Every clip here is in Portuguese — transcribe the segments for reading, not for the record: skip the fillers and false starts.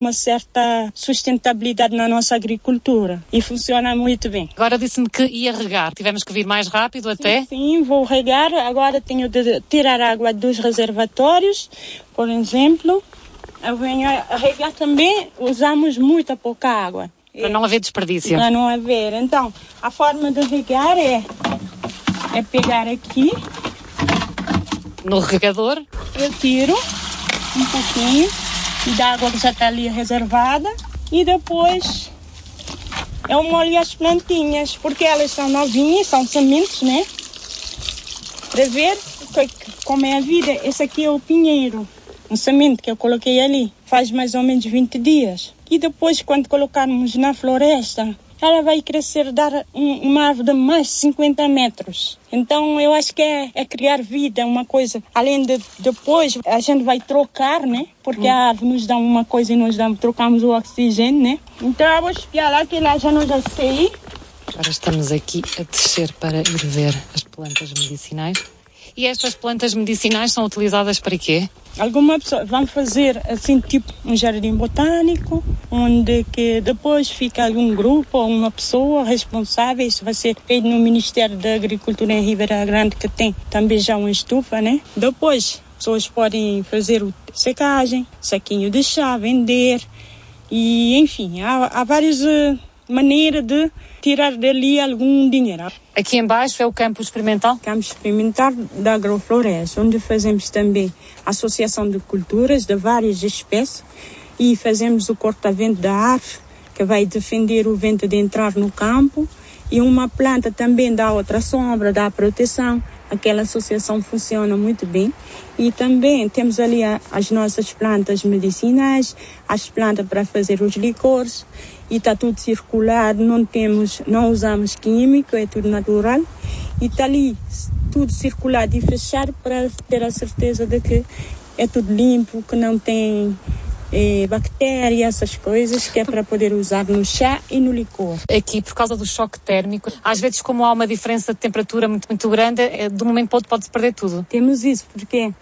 uma certa sustentabilidade na nossa agricultura e funciona muito bem. Agora disse-me que ia regar, tivemos que vir mais rápido até? Sim, vou regar, agora tenho de tirar água dos reservatórios, por exemplo. Eu venho a regar também, usamos muita pouca água. Para não haver desperdício. Para não haver. Então, a forma de regar é pegar aqui. No regador? Eu tiro um pouquinho da água que já está ali reservada e depois eu molho as plantinhas, porque elas são novinhas, são sementes, né? Para ver como é a vida. Esse aqui é o pinheiro, um semente que eu coloquei ali, faz mais ou menos 20 dias. E depois, quando colocarmos na floresta, ela vai crescer, dar uma árvore de mais de 50 metros. Então, eu acho que é criar vida, uma coisa. Além de depois, a gente vai trocar, né? Porque a árvore nos dá uma coisa e nós trocamos o oxigênio, né? Então, eu vou espiar lá, que lá já não já sei. Agora estamos aqui a descer para ir ver as plantas medicinais. E estas plantas medicinais são utilizadas para quê? Algumas pessoas vão fazer assim tipo um jardim botânico, onde que depois fica algum grupo ou uma pessoa responsável. Isso vai ser feito no Ministério da Agricultura em Ribeira Grande, que tem também já uma estufa, né? Depois, pessoas podem fazer secagem, saquinho de chá, vender. E, enfim, há várias maneiras de tirar dali algum dinheiro. Aqui embaixo é o campo experimental? Campo experimental da Agrofloresta, onde fazemos também associação de culturas de várias espécies e fazemos o corta-vento da árvore, que vai defender o vento de entrar no campo, e uma planta também dá outra sombra, dá proteção. Aquela associação funciona muito bem. E também temos ali as nossas plantas medicinais, as plantas para fazer os licores, e está tudo circular, não usamos químico, é tudo natural. E está ali tudo circulado e fechado para ter a certeza de que é tudo limpo, que não tem bactérias, essas coisas, que é para poder usar no chá e no licor. Aqui, por causa do choque térmico, às vezes, como há uma diferença de temperatura muito, muito grande, de um momento para outro pode-se perder tudo. Temos isso, porque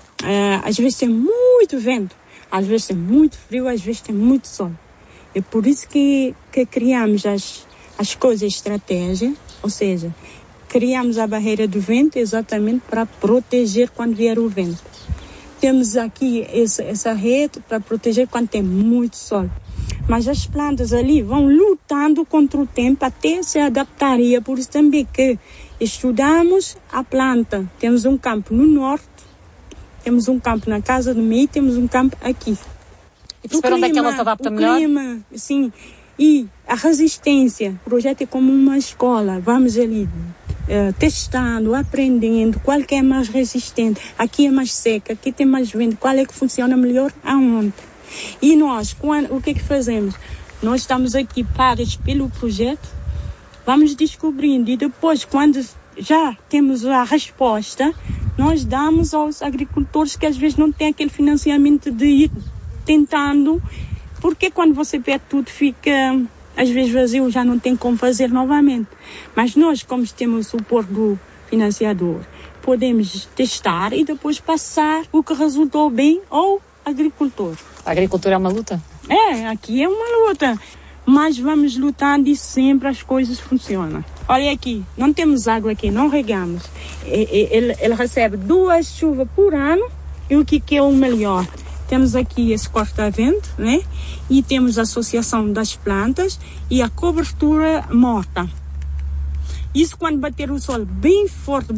às vezes tem muito vento, às vezes tem muito frio, às vezes tem muito sol. É por isso que criamos as coisas estratégia, ou seja, criamos a barreira do vento exatamente para proteger quando vier o vento. Temos aqui essa rede para proteger quando tem muito sol. Mas as plantas ali vão lutando contra o tempo até se adaptarem. Por isso também que estudamos a planta. Temos um campo no norte, temos um campo na casa do meio, temos um campo aqui. E perceber onde é que ela se adapta melhor? O clima, sim. E a resistência. O projeto é como uma escola. Vamos ali testando, aprendendo qual que é mais resistente. Aqui é mais seca, aqui tem mais vento. Qual é que funciona melhor aonde? E nós, o que é que fazemos? Nós estamos aqui pagos pelo projeto, vamos descobrindo. E depois, quando já temos a resposta, nós damos aos agricultores que às vezes não têm aquele financiamento de ir tentando, porque quando você pede tudo fica às vezes vazio, já não tem como fazer novamente. Mas nós, como temos o suporte do financiador, podemos testar e depois passar o que resultou bem ao agricultor. A agricultura é uma luta? Aqui é uma luta, mas vamos lutando e sempre as coisas funcionam. Olha aqui, não temos água aqui, não regamos. Ele recebe 2 chuvas por ano e o que é o melhor? Temos aqui esse corta-vento, né? E temos a associação das plantas e a cobertura morta. Isso quando bater o sol bem forte,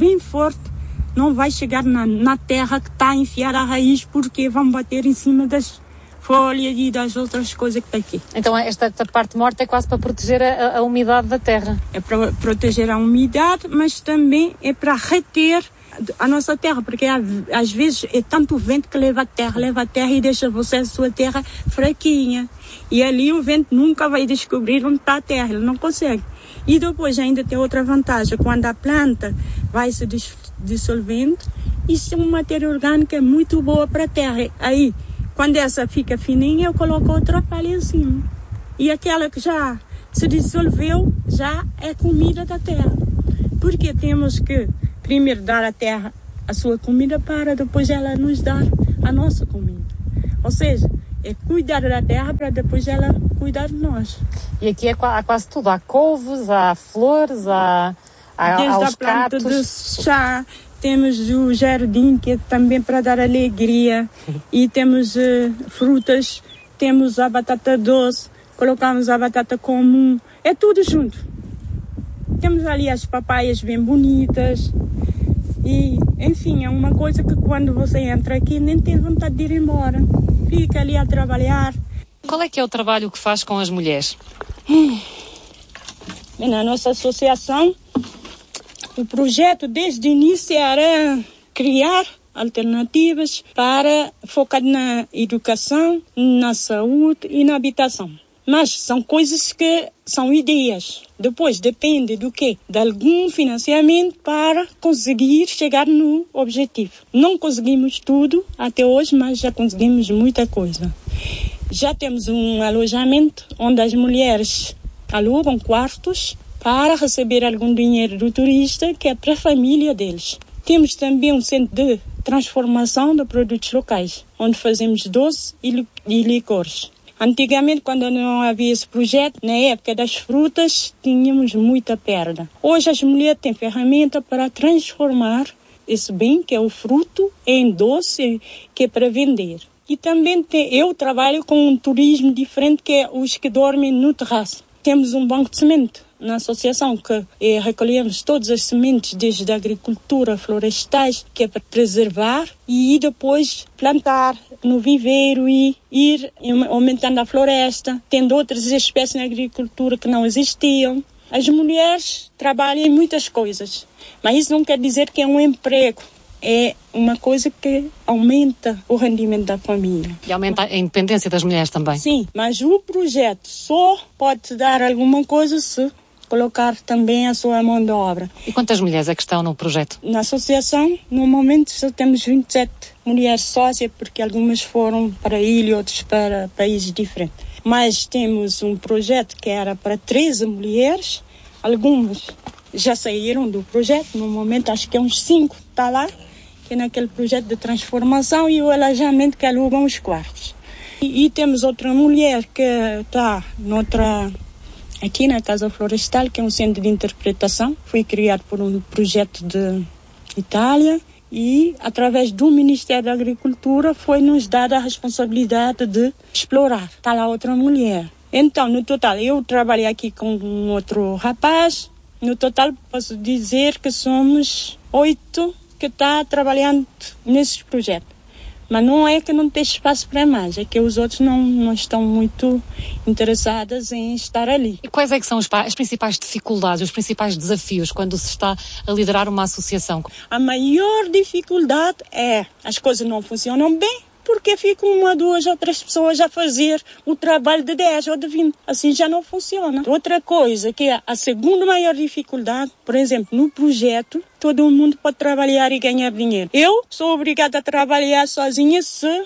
não vai chegar na terra que está a enfiar a raiz, porque vão bater em cima das folhas e das outras coisas que está aqui. Então esta parte morta é quase para proteger a umidade da terra? É para proteger a umidade, mas também é para reter a nossa terra, porque às vezes é tanto vento que leva a terra e deixa a sua terra fraquinha. E ali o vento nunca vai descobrir onde está a terra, ele não consegue. E depois ainda tem outra vantagem, quando a planta vai se dissolvendo, isso é uma matéria orgânica muito boa para a terra. Aí, quando essa fica fininha, eu coloco outra palha em cima. E aquela que já se dissolveu, já é comida da terra. Porque temos que primeiro dar à terra a sua comida para depois ela nos dar a nossa comida. Ou seja, É cuidar da terra para depois ela cuidar de nós. E aqui há quase tudo. Há couves, há flores, há desde os a planta catos. de chá, temos o jardim, que é também para dar alegria. E temos frutas, temos a batata doce, colocamos a batata comum. É tudo junto. Temos ali as papaias bem bonitas. E, enfim, é uma coisa que quando você entra aqui nem tem vontade de ir embora. Fica ali a trabalhar. Qual é que é o trabalho que faz com as mulheres? Na nossa associação, o projeto desde o início era criar alternativas para focar na educação, na saúde e na habitação. Mas são coisas que são ideias. Depois depende do quê? De algum financiamento para conseguir chegar no objetivo. Não conseguimos tudo até hoje, mas já conseguimos muita coisa. Já temos um alojamento onde as mulheres alugam quartos para receber algum dinheiro do turista, que é para a família deles. Temos também um centro de transformação de produtos locais, onde fazemos doce e licores. Antigamente, quando não havia esse projeto, na época das frutas, tínhamos muita perda. Hoje as mulheres têm ferramenta para transformar esse bem, que é o fruto, em doce, que é para vender. E também eu trabalho com um turismo diferente, que é os que dormem no terraço. Temos um banco de semente na associação que recolhemos todas as sementes desde a agricultura, florestais, que é para preservar e depois plantar no viveiro e ir aumentando a floresta, tendo outras espécies na agricultura que não existiam. As mulheres trabalham em muitas coisas, mas isso não quer dizer que é um emprego. É uma coisa que aumenta o rendimento da família. E aumenta a independência das mulheres também. Sim, mas o projeto só pode dar alguma coisa se colocar também a sua mão de obra. E quantas mulheres é que estão no projeto? Na associação, no momento, só temos 27 mulheres sócias, porque algumas foram para a ilha e outras para países diferentes. Mas temos um projeto que era para 13 mulheres, algumas já saíram do projeto, no momento acho que uns 5 está lá, que é naquele projeto de transformação e o alojamento que alugam os quartos. E temos outra mulher que está aqui na Casa Florestal, que é um centro de interpretação, foi criado por um projeto de Itália e, através do Ministério da Agricultura, foi-nos dada a responsabilidade de explorar. Está lá outra mulher. Então, no total, eu trabalhei aqui com um outro rapaz. No total, posso dizer que somos 8 que estão trabalhando nesse projeto. Mas não é que não tem espaço para mais, é que os outros não estão muito interessados em estar ali. E quais é que são as principais dificuldades, os principais desafios quando se está a liderar uma associação? A maior dificuldade é as coisas não funcionam bem, porque ficam 1, 2 ou 3 pessoas a fazer o trabalho de 10 ou de 20. Assim já não funciona. Outra coisa que é a segunda maior dificuldade, por exemplo, no projeto, todo mundo pode trabalhar e ganhar dinheiro. Eu sou obrigada a trabalhar sozinha se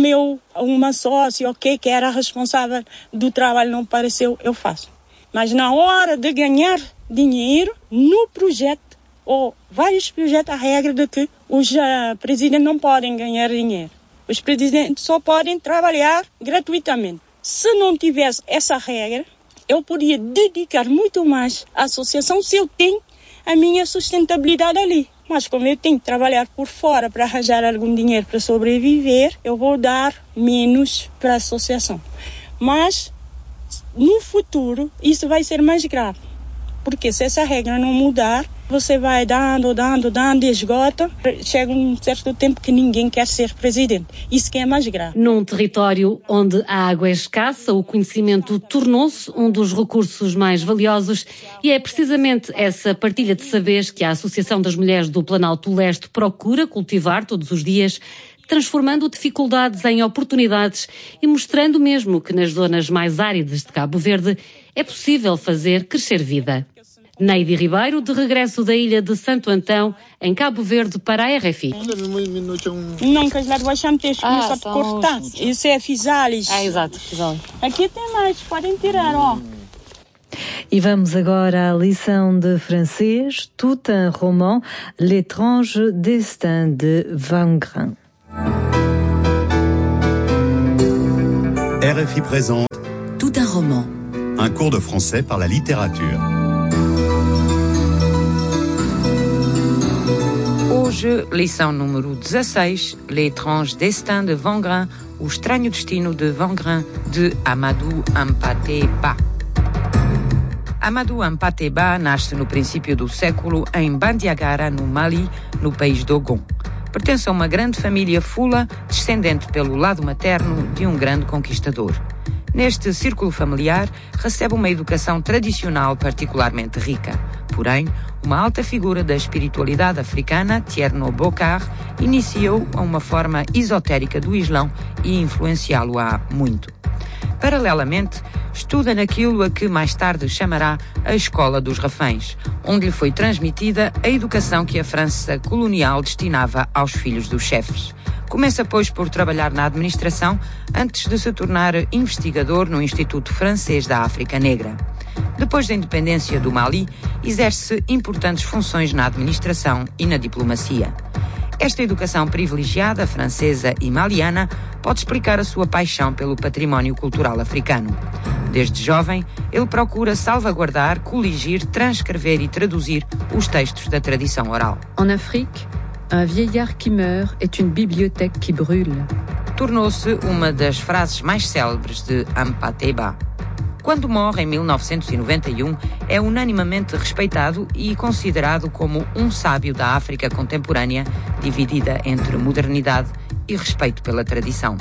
uma sócia, que era responsável do trabalho não apareceu, eu faço. Mas na hora de ganhar dinheiro, no projeto, ou vários projetos, a regra de que os presidentes não podem ganhar dinheiro. Os presidentes só podem trabalhar gratuitamente. Se não tivesse essa regra, eu podia dedicar muito mais à associação se eu tenho a minha sustentabilidade ali. Mas como eu tenho que trabalhar por fora para arranjar algum dinheiro para sobreviver, eu vou dar menos para a associação. Mas, no futuro, isso vai ser mais grave. Porque se essa regra não mudar, você vai dando, e esgota. Chega um certo tempo que ninguém quer ser presidente. Isso que é mais grave. Num território onde a água é escassa, o conhecimento tornou-se um dos recursos mais valiosos e é precisamente essa partilha de saberes que a Associação das Mulheres do Planalto Leste procura cultivar todos os dias, transformando dificuldades em oportunidades e mostrando mesmo que nas zonas mais áridas de Cabo Verde é possível fazer crescer vida. Neide Ribeiro, de regresso da ilha de Santo Antão, em Cabo Verde, para a RFI. Não, que as larvas chamtes começam a cortar. Isso é fisalis. Exato, fisalis. Aqui tem mais, podem tirar, ó. E vamos agora à lição de francês, Tout un roman, L'étrange destin de Van Grin. RFI présente Tout un roman. Un cours de français par la littérature. Hoje, lição número 16, L'étrange destin de Vangrin, O estranho destino de Vangrin, de Amadou Hampâté Bâ. Amadou Hampâté Bâ nasce no princípio do século em Bandiagara, no Mali, no país Dogon. Pertence a uma grande família fula, descendente pelo lado materno de um grande conquistador. Neste círculo familiar, recebe uma educação tradicional particularmente rica. Porém, uma alta figura da espiritualidade africana, Thierno Bokar, iniciou a uma forma esotérica do Islão e influenciá-lo-á muito. Paralelamente, estuda naquilo a que mais tarde chamará a Escola dos Reféns, onde lhe foi transmitida a educação que a França colonial destinava aos filhos dos chefes. Começa, pois, por trabalhar na administração antes de se tornar investigador no Instituto Francês da África Negra. Depois da independência do Mali, exerce importantes funções na administração e na diplomacia. Esta educação privilegiada, francesa e maliana, pode explicar a sua paixão pelo património cultural africano. Desde jovem, ele procura salvaguardar, coligir, transcrever e traduzir os textos da tradição oral. En Afrique, un vieillard qui meurt est une bibliothèque qui brûle. Tornou-se uma das frases mais célebres de Hampâté Bâ. Quando morre em 1991, é unanimemente respeitado e considerado como um sábio da África contemporânea, dividida entre modernidade e respeito pela tradição.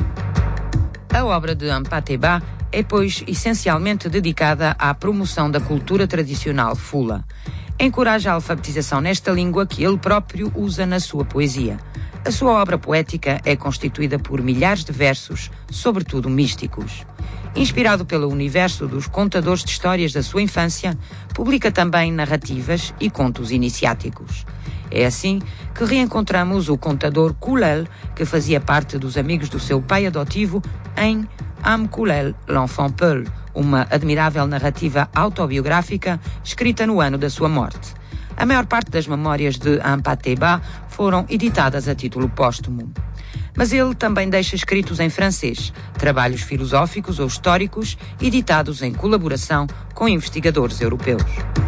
A obra de Hampâté Bâ é, pois, essencialmente dedicada à promoção da cultura tradicional fula. Encoraja a alfabetização nesta língua que ele próprio usa na sua poesia. A sua obra poética é constituída por milhares de versos, sobretudo místicos. Inspirado pelo universo dos contadores de histórias da sua infância, publica também narrativas e contos iniciáticos. É assim que reencontramos o contador Koulel, que fazia parte dos amigos do seu pai adotivo, em Am Koulel, l'enfant Peul, uma admirável narrativa autobiográfica escrita no ano da sua morte. A maior parte das memórias de Hampâté Bâ foram editadas a título póstumo. Mas ele também deixa escritos em francês, trabalhos filosóficos ou históricos, editados em colaboração com investigadores europeus.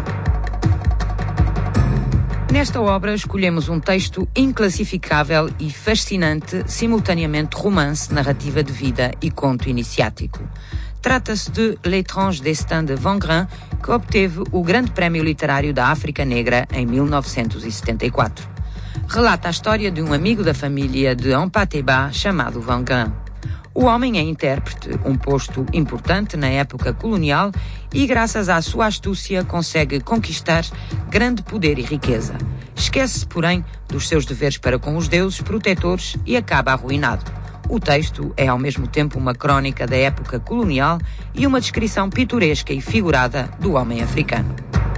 Nesta obra escolhemos um texto inclassificável e fascinante, simultaneamente romance, narrativa de vida e conto iniciático. Trata-se de L'étrange destin de Vangrin, que obteve o Grande Prémio Literário da África Negra em 1974. Relata a história de um amigo da família de Hampâté Bâ chamado Vangrin. O homem é intérprete, um posto importante na época colonial, e graças à sua astúcia consegue conquistar grande poder e riqueza. Esquece-se, porém, dos seus deveres para com os deuses protetores e acaba arruinado. O texto é ao mesmo tempo uma crónica da época colonial e uma descrição pitoresca e figurada do homem africano.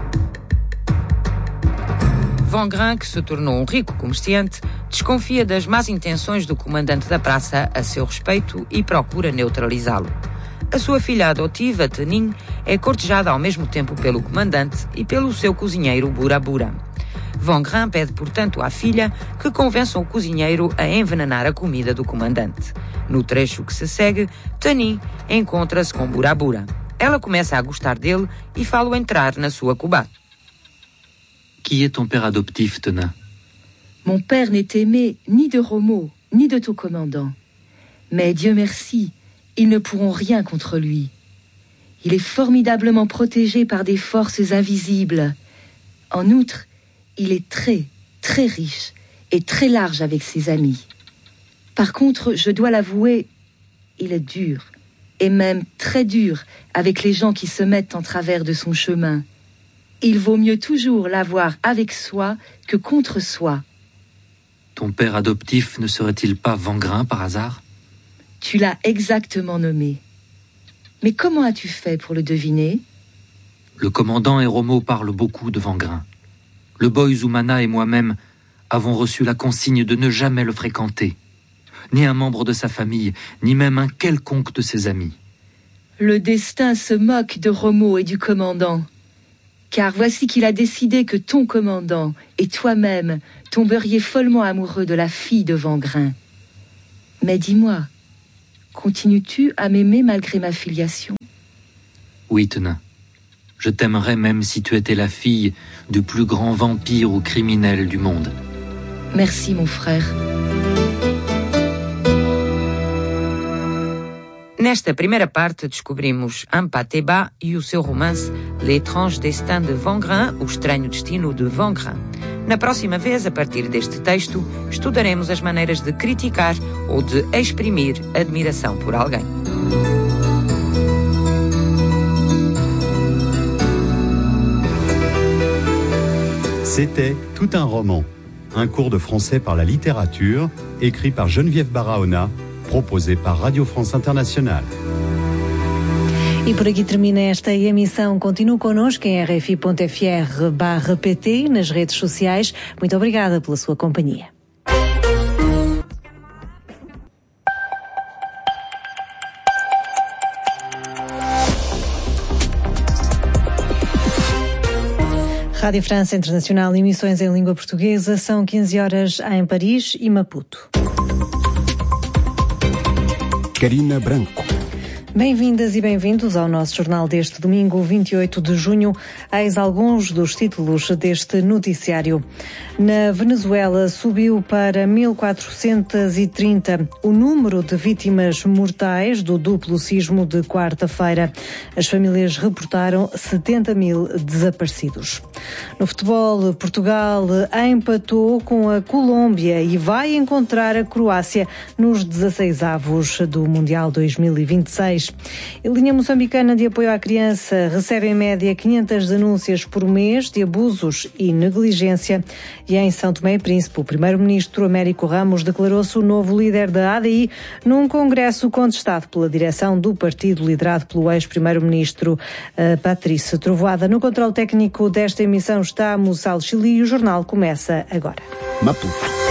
Vangrin, que se tornou um rico comerciante, desconfia das más intenções do comandante da praça a seu respeito e procura neutralizá-lo. A sua filha adotiva, Tenin, é cortejada ao mesmo tempo pelo comandante e pelo seu cozinheiro Burabura. Vangrin pede, portanto, à filha que convençam o cozinheiro a envenenar a comida do comandante. No trecho que se segue, Tenin encontra-se com Burabura. Ela começa a gostar dele e fala-o entrar na sua coubate. Qui est ton père adoptif, Tenin? Mon père n'est aimé ni de Romo, ni de ton commandant. Mais Dieu merci, ils ne pourront rien contre lui. Il est formidablement protégé par des forces invisibles. En outre, il est très, très riche et très large avec ses amis. Par contre, je dois l'avouer, il est dur, et même très dur avec les gens qui se mettent en travers de son chemin. Il vaut mieux toujours l'avoir avec soi que contre soi. Ton père adoptif ne serait-il pas Vangrin par hasard? Tu l'as exactement nommé. Mais comment as-tu fait pour le deviner? Le commandant et Romo parlent beaucoup de Vangrin. Le boy Zoumana et moi-même avons reçu la consigne de ne jamais le fréquenter. Ni un membre de sa famille, ni même un quelconque de ses amis. Le destin se moque de Romo et du commandant. Car voici qu'il a décidé que ton commandant et toi-même tomberiez follement amoureux de la fille de Vangrin. Mais dis-moi, continues-tu à m'aimer malgré ma filiation? Oui, Tena. Je t'aimerais même si tu étais la fille du plus grand vampire ou criminel du monde. Merci, mon frère. Nesta primeira parte descobrimos Ampateba e o seu romance L'étrange destin de Vangrin, o estranho destino de Vangrin. Na próxima vez, a partir deste texto, estudaremos as maneiras de criticar ou de exprimir admiração por alguém. C'était Tout un roman, un cours de français par la littérature, écrit par Geneviève Barahona, proposé par Radio France Internationale. E por aqui termina esta emissão. Continue connosco em rfi.fr/pt nas redes sociais. Muito obrigada pela sua companhia. Rádio França Internacional, emissões em língua portuguesa. São 15 horas em Paris e Maputo. Karina Branco. Bem-vindas e bem-vindos ao nosso jornal deste domingo, 28 de junho. Eis alguns dos títulos deste noticiário. Na Venezuela subiu para 1430 o número de vítimas mortais do duplo sismo de quarta-feira. As famílias reportaram 70.000 desaparecidos. No futebol, Portugal empatou com a Colômbia e vai encontrar a Croácia nos 16avos do Mundial 2026. A linha moçambicana de apoio à criança recebe em média 500 denúncias por mês de abusos e negligência. E em São Tomé e Príncipe, o primeiro-ministro Américo Ramos declarou-se o novo líder da ADI num congresso contestado pela direção do partido liderado pelo ex-primeiro-ministro Patrício Trovoada. No controle técnico desta emissão está Mussal Chili e o jornal começa agora. Maputo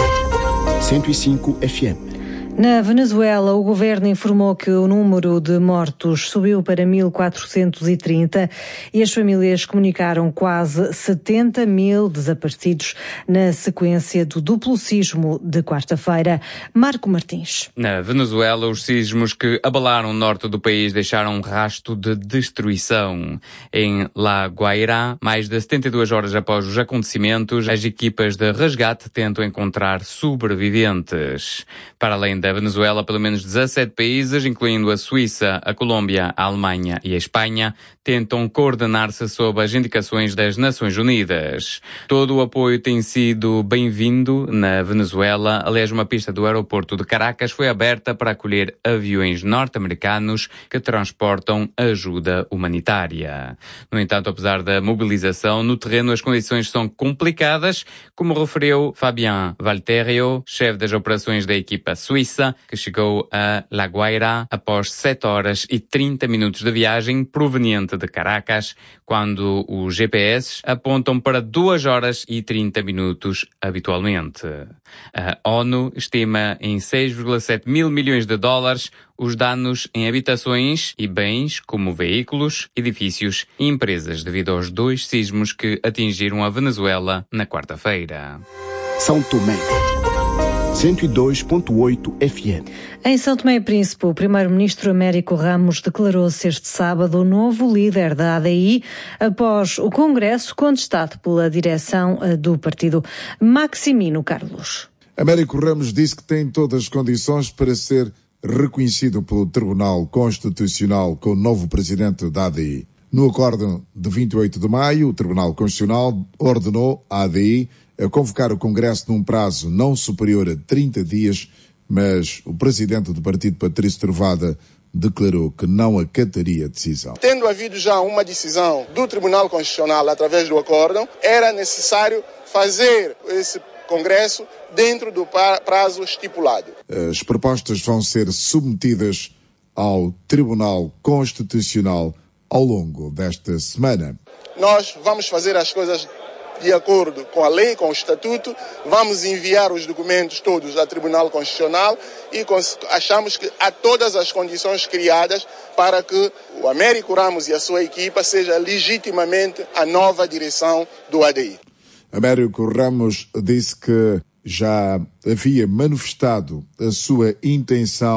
105 FM. Na Venezuela, o governo informou que o número de mortos subiu para 1.430 e as famílias comunicaram quase 70.000 desaparecidos na sequência do duplo sismo de quarta-feira. Marco Martins. Na Venezuela, os sismos que abalaram o norte do país deixaram um rastro de destruição. Em La Guaira, mais de 72 horas após os acontecimentos, as equipas de resgate tentam encontrar sobreviventes. Para além da Venezuela, pelo menos 17 países, incluindo a Suíça, a Colômbia, a Alemanha e a Espanha, tentam coordenar-se sob as indicações das Nações Unidas. Todo o apoio tem sido bem-vindo na Venezuela. Aliás, uma pista do aeroporto de Caracas foi aberta para acolher aviões norte-americanos que transportam ajuda humanitária. No entanto, apesar da mobilização, no terreno as condições são complicadas, como referiu Fabián Valterio, chefe das operações da equipa suíça, que chegou a La Guaira após 7 horas e 30 minutos de viagem proveniente de Caracas, quando os GPS apontam para 2 horas e 30 minutos habitualmente. A ONU estima em 6,7 mil milhões de dólares os danos em habitações e bens, como veículos, edifícios e empresas, devido aos 2 sismos que atingiram a Venezuela na quarta-feira. São Tomé 102.8 FM. Em São Tomé e Príncipe, o primeiro-ministro Américo Ramos declarou-se este sábado o novo líder da ADI após o congresso contestado pela direção do partido. Maximino Carlos. Américo Ramos disse que tem todas as condições para ser reconhecido pelo Tribunal Constitucional como novo presidente da ADI. No acordo de 28 de maio, o Tribunal Constitucional ordenou à ADI a convocar o Congresso num prazo não superior a 30 dias, mas o presidente do partido, Patrício Trovoada, declarou que não acataria a decisão. Tendo havido já uma decisão do Tribunal Constitucional através do acórdão, era necessário fazer esse Congresso dentro do prazo estipulado. As propostas vão ser submetidas ao Tribunal Constitucional ao longo desta semana. Nós vamos fazer as coisas de acordo com a lei, com o estatuto, vamos enviar os documentos todos ao Tribunal Constitucional e achamos que há todas as condições criadas para que o Américo Ramos e a sua equipa seja legitimamente a nova direção do ADI. Américo Ramos disse que já havia manifestado a sua intenção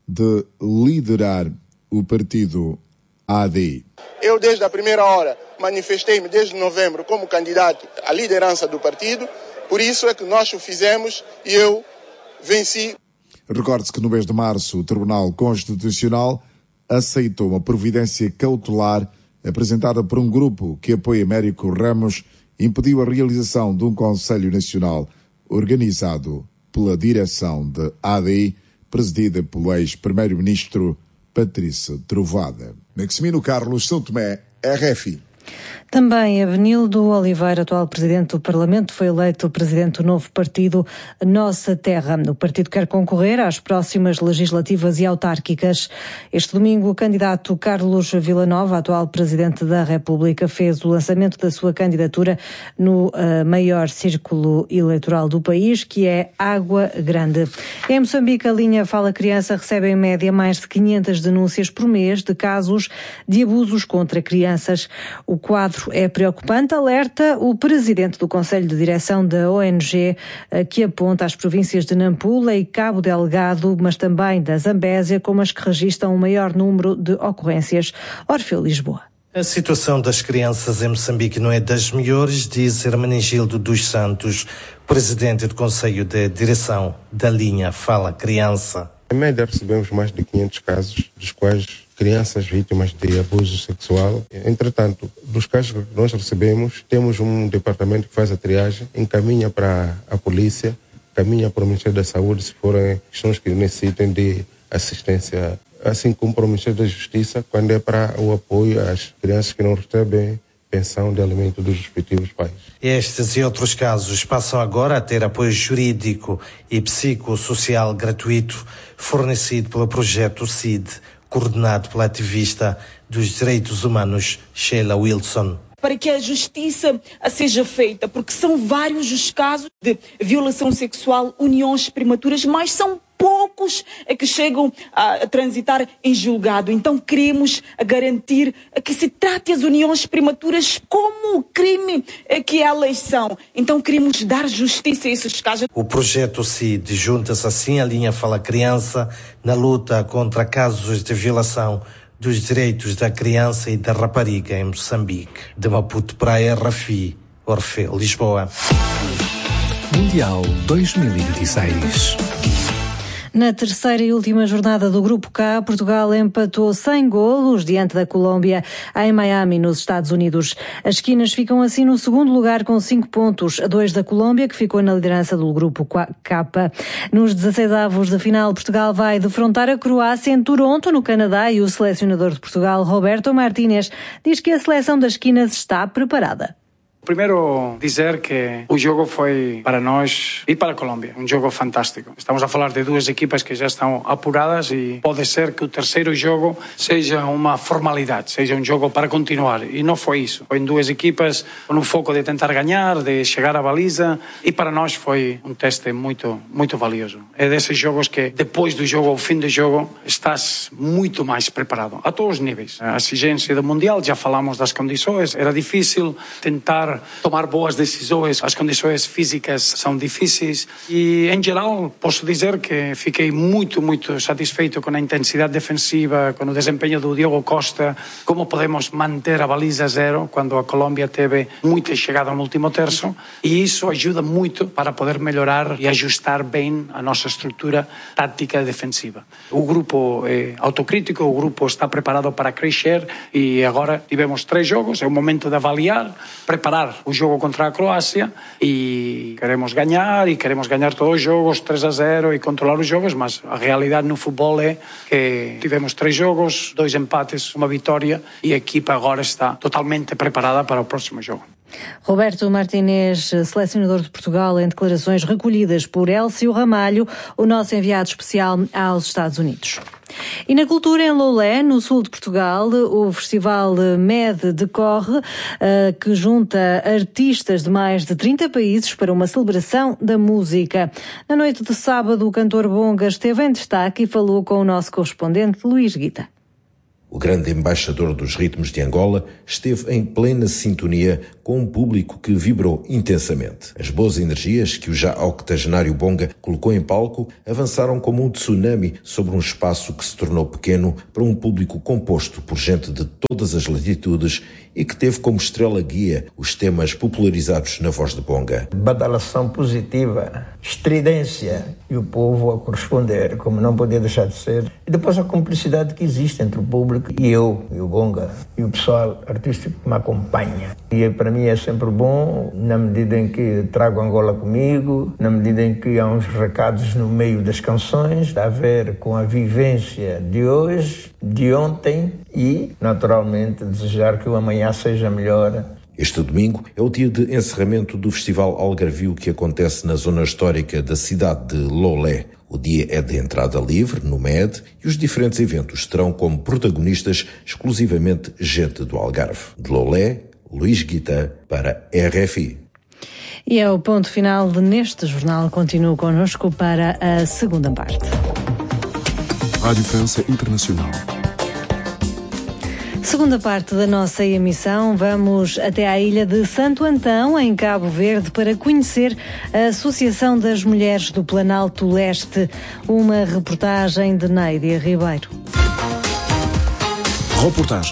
de liderar o partido ADI. Eu, desde a primeira hora, manifestei-me desde novembro como candidato à liderança do partido, por isso é que nós o fizemos e eu venci. Recorde-se que no mês de março o Tribunal Constitucional aceitou uma providência cautelar apresentada por um grupo que apoia Américo Ramos e impediu a realização de um Conselho Nacional organizado pela direção da ADI, presidida pelo ex-primeiro-ministro Patrício Trovoada. Maximino Carlos, São Tomé, RFI. Também Avenildo Oliveira, atual presidente do Parlamento, foi eleito presidente do novo partido Nossa Terra. O partido quer concorrer às próximas legislativas e autárquicas. Este domingo, o candidato Carlos Villanova, atual presidente da República, fez o lançamento da sua candidatura no maior círculo eleitoral do país, que é Água Grande. Em Moçambique, a linha Fala Criança recebe em média mais de 500 denúncias por mês de casos de abusos contra crianças. O quadro é preocupante, alerta o presidente do Conselho de Direção da ONG, que aponta as províncias de Nampula e Cabo Delgado, mas também da Zambésia, como as que registram o maior número de ocorrências. Orfeu Lisboa. A situação das crianças em Moçambique não é das melhores, diz Hermenegildo dos Santos, presidente do Conselho de Direção da linha Fala Criança. Em média recebemos mais de 500 casos, dos quais crianças vítimas de abuso sexual. Entretanto, dos casos que nós recebemos, temos um departamento que faz a triagem, encaminha para a polícia, encaminha para o Ministério da Saúde, se forem questões que necessitem de assistência, assim como para o Ministério da Justiça, quando é para o apoio às crianças que não recebem pensão de alimento dos respectivos pais. Estes e outros casos passam agora a ter apoio jurídico e psicossocial gratuito, fornecido pelo projeto CID, coordenado pela ativista dos direitos humanos Sheila Wilson. Para que a justiça seja feita, porque são vários os casos de violação sexual, uniões prematuras, mas são poucos que chegam a transitar em julgado. Então queremos garantir que se trate as uniões prematuras como crime que elas são. Então queremos dar justiça a esses casos. O projeto CID junta-se assim à linha Fala Criança na luta contra casos de violação dos direitos da criança e da rapariga em Moçambique. De Maputo para a RFI, Orfeu Lisboa. Mundial 2026. Na terceira e última jornada do Grupo K, Portugal empatou sem golos diante da Colômbia em Miami, nos Estados Unidos. As esquinas ficam assim no segundo lugar com 5 pontos, a 2 da Colômbia, que ficou na liderança do Grupo K. Nos 16avos de final, Portugal vai defrontar a Croácia em Toronto, no Canadá, e o selecionador de Portugal, Roberto Martínez, diz que a seleção das esquinas está preparada. Primeiro dizer que o jogo foi para nós e para a Colômbia um jogo fantástico. Estamos a falar de duas equipas que já estão apuradas e pode ser que o terceiro jogo seja uma formalidade, seja um jogo para continuar. E não foi isso. Foi duas equipas com um foco de tentar ganhar, de chegar à baliza, e para nós foi um teste muito, muito valioso. É desses jogos que depois do jogo, ao fim do jogo, estás muito mais preparado a todos os níveis. A exigência do Mundial, já falamos das condições, era difícil tentar tomar boas decisões, as condições físicas são difíceis e, em geral, posso dizer que fiquei muito, muito satisfeito com a intensidade defensiva, com o desempenho do Diogo Costa, como podemos manter a baliza zero quando a Colômbia teve muita chegada no último terço, e isso ajuda muito para poder melhorar e ajustar bem a nossa estrutura tática defensiva. O grupo é autocrítico, o grupo está preparado para crescer e agora tivemos 3 jogos, é o momento de avaliar, preparar o jogo contra a Croácia e queremos ganhar todos os jogos 3-0 e controlar os jogos, mas a realidade no futebol é que tivemos 3 jogos, 2 empates, uma vitória e a equipa agora está totalmente preparada para o próximo jogo. Roberto Martínez, selecionador de Portugal, em declarações recolhidas por Elcio Ramalho, o nosso enviado especial aos Estados Unidos. E na cultura, em Loulé, no sul de Portugal, o Festival MED decorre, que junta artistas de mais de 30 países para uma celebração da música. Na noite de sábado, o cantor Bonga esteve em destaque e falou com o nosso correspondente Luís Guita. O grande embaixador dos ritmos de Angola esteve em plena sintonia com com um público que vibrou intensamente. As boas energias que o já octogenário Bonga colocou em palco avançaram como um tsunami sobre um espaço que se tornou pequeno para um público composto por gente de todas as latitudes e que teve como estrela guia os temas popularizados na voz de Bonga. Badalação positiva, estridência e o povo a corresponder, como não podia deixar de ser. E depois a cumplicidade que existe entre o público e eu, e o Bonga, e o pessoal artístico que me acompanha. E para mim é sempre bom, na medida em que trago Angola comigo, na medida em que há uns recados no meio das canções, a ver com a vivência de hoje, de ontem e, naturalmente, desejar que o amanhã seja melhor. Este domingo é o dia de encerramento do Festival Algarvio que acontece na zona histórica da cidade de Lolé. O dia é de entrada livre no MED e os diferentes eventos terão como protagonistas exclusivamente gente do Algarve. De Lolé, Luís Guita para RFI. E é o ponto final neste jornal. Continue connosco para a segunda parte. Rádio França Internacional. Segunda parte da nossa emissão, vamos até à ilha de Santo Antão, em Cabo Verde, para conhecer a Associação das Mulheres do Planalto Leste. Uma reportagem de Néidia Ribeiro. Reportagem.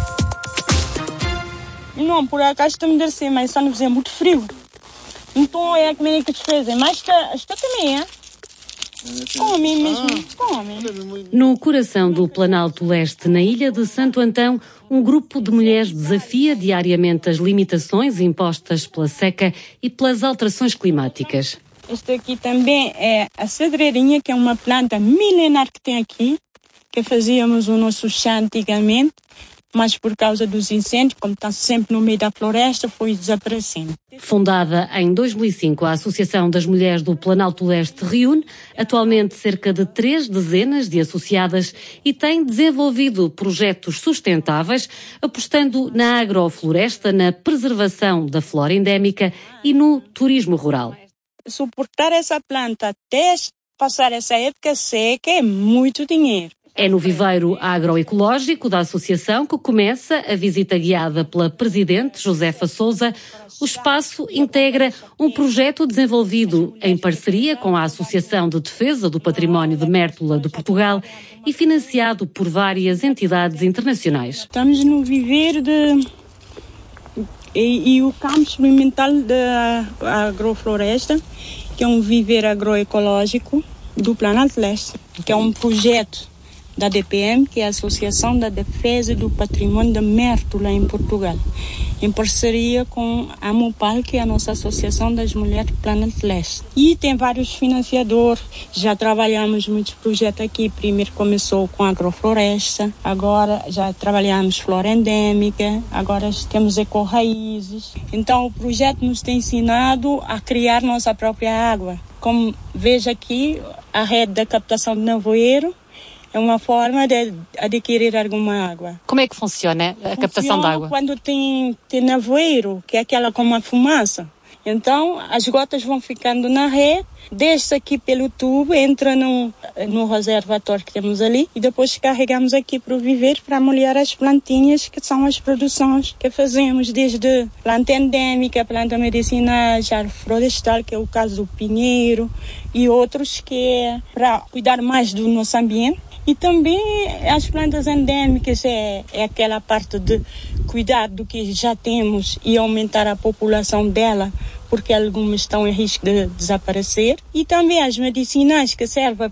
Não, por acaso está-me a descer, mas está nos é muito frio. Então é como é que te fazem, mas está também, é? Come mesmo, come. No coração do Planalto Leste, na ilha de Santo Antão, um grupo de mulheres desafia diariamente as limitações impostas pela seca e pelas alterações climáticas. Este aqui também é a cedreirinha, que é uma planta milenar que tem aqui, que fazíamos o nosso chá antigamente, mas por causa dos incêndios, como está sempre no meio da floresta, foi desaparecendo. Fundada em 2005, a Associação das Mulheres do Planalto Leste reúne atualmente cerca de 3 dezenas de associadas e tem desenvolvido projetos sustentáveis, apostando na agrofloresta, na preservação da flora endémica e no turismo rural. Suportar essa planta até passar essa época seca é muito dinheiro. É no viveiro agroecológico da associação que começa a visita guiada pela presidente Josefa Sousa. O espaço integra um projeto desenvolvido em parceria com a Associação de Defesa do Património de Mértola de Portugal e financiado por várias entidades internacionais. Estamos no viveiro e o campo experimental da agrofloresta, que é um viveiro agroecológico do Planalto Leste, que é um projeto da DPM, que é a Associação da Defesa do Patrimônio de Mértola em Portugal, em parceria com a MUPAL, que é a nossa Associação das Mulheres do Planalto Leste. E tem vários financiadores, já trabalhamos muitos projetos aqui, primeiro começou com agrofloresta, agora já trabalhamos flora endémica, agora temos eco-raízes. Então o projeto nos tem ensinado a criar nossa própria água. Como veja aqui, a rede da captação de nevoeiro, é uma forma de adquirir alguma água. Como é que funciona a captação de água? Quando tem nevoeiro, que é aquela com uma fumaça. Então, as gotas vão ficando na rede, desce aqui pelo tubo, entra no reservatório que temos ali e depois carregamos aqui para o viveiro para molhar as plantinhas, que são as produções que fazemos, desde planta endêmica, planta medicinal, árvore florestal, que é o caso do pinheiro, e outros que é para cuidar mais do nosso ambiente. E também as plantas endêmicas é aquela parte de cuidar do que já temos e aumentar a população dela, porque algumas estão em risco de desaparecer. E também as medicinais, que servem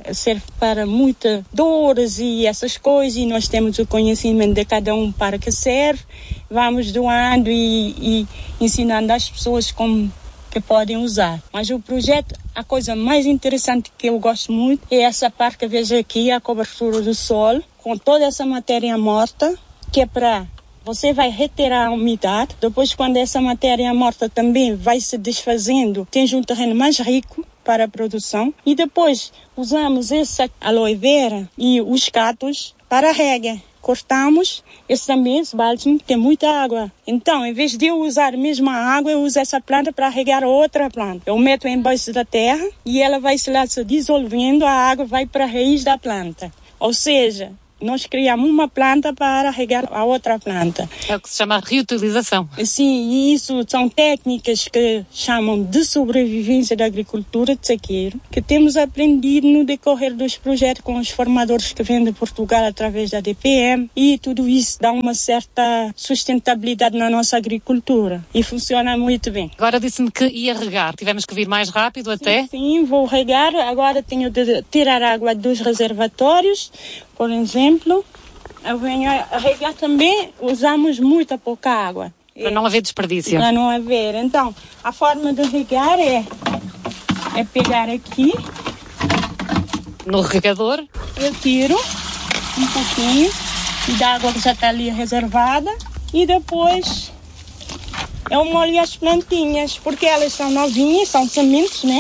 para muitas dores e essas coisas, e nós temos o conhecimento de cada um para que serve. Vamos doando e ensinando as pessoas como que podem usar. Mas o projeto, a coisa mais interessante que eu gosto muito é essa parte que vejo aqui, a cobertura do solo, com toda essa matéria morta, que é para você vai retirar a umidade. Depois, quando essa matéria morta também vai se desfazendo, tens um terreno mais rico para a produção. E depois usamos essa aloe vera e os cactos para a rega. Cortamos, esse balde tem muita água. Então, em vez de eu usar a mesma água, eu uso essa planta para regar outra planta. Eu meto embaixo da terra e ela vai se dissolvendo, a água vai para a raiz da planta. Ou seja, nós criamos uma planta para regar a outra planta. É o que se chama reutilização. Sim, e isso são técnicas que chamam de sobrevivência da agricultura de sequeiro, que temos aprendido no decorrer dos projetos com os formadores que vêm de Portugal através da DPM, e tudo isso dá uma certa sustentabilidade na nossa agricultura e funciona muito bem. Agora disse-me que ia regar. Tivemos que vir mais rápido até? Sim, vou regar. Agora tenho de tirar água dos reservatórios, por exemplo. Eu venho a regar também, usamos muita pouca água. Para não haver desperdício. Para não haver. Então, a forma de regar é pegar aqui. No regador. Eu tiro um pouquinho da água que já está ali reservada. E depois eu molho as plantinhas, porque elas são novinhas, são sementes, né?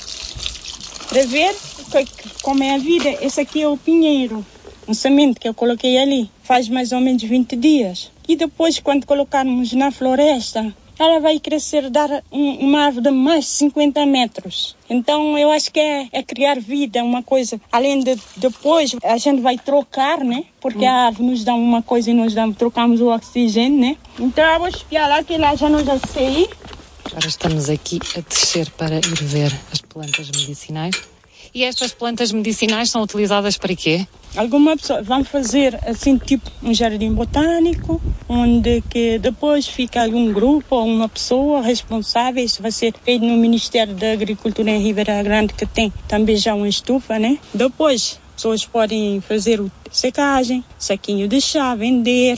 Para ver como é a vida. Esse aqui é o pinheiro, um semente que eu coloquei ali. Faz mais ou menos 20 dias. E depois, quando colocarmos na floresta, ela vai crescer, dar uma árvore de mais de 50 metros. Então, eu acho que é criar vida, uma coisa. Além de depois, a gente vai trocar, né? Porque a árvore nos dá uma coisa e nós trocamos o oxigênio, né? Então, eu vou espiar lá, que lá já não já sei. Agora estamos aqui a descer para ir ver as plantas medicinais. E estas plantas medicinais são utilizadas para quê? Alguma pessoa vão fazer assim tipo um jardim botânico, onde que depois fica algum grupo ou uma pessoa responsável. Isso vai ser feito no Ministério da Agricultura em Ribeira Grande, que tem também já uma estufa, né? Depois, pessoas podem fazer secagem, saquinho de chá, vender.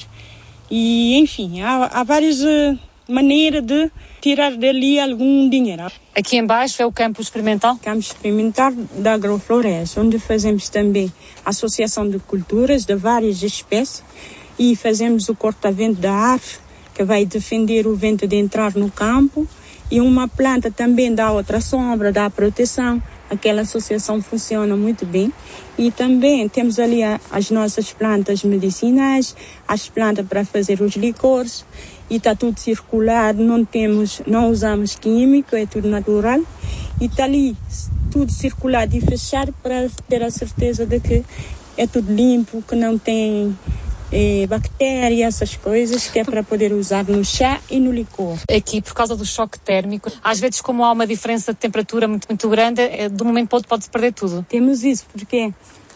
E, enfim, há várias maneiras de tirar dali algum dinheiro. Aqui embaixo é o campo experimental? Campo experimental da Agrofloresta, onde fazemos também associação de culturas de várias espécies e fazemos o corta-vento da árvore, que vai defender o vento de entrar no campo, e uma planta também dá outra sombra, dá proteção. Aquela associação funciona muito bem. E também temos ali as nossas plantas medicinais, as plantas para fazer os licores, e está tudo circulado, não usamos químico, é tudo natural. E está ali tudo circulado e fechado para ter a certeza de que é tudo limpo, que não tem bactérias, essas coisas, que é para poder usar no chá e no licor. Aqui, por causa do choque térmico, às vezes, como há uma diferença de temperatura muito, muito grande, de um momento para o outro pode-se perder tudo. Temos isso, porque